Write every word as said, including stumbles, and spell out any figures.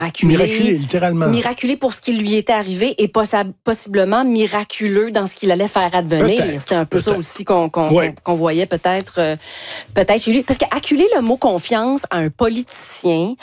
Miraculé, miraculé, littéralement. Miraculé pour ce qui lui était arrivé et possi- possiblement miraculeux dans ce qu'il allait faire advenir. Peut-être, C'était un peu peut-être. ça aussi qu'on, qu'on, Oui. qu'on, qu'on voyait peut-être, euh, peut-être chez lui. Parce qu'acculer le mot confiance à un politicien,